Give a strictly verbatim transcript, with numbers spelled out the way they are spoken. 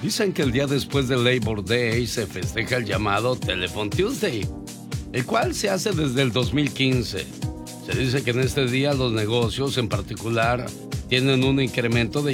Dicen que el día después del Labor Day se festeja el llamado Telephone Tuesday, el cual se hace desde el dos mil quince. Se dice que en este día los negocios en particular tienen un incremento de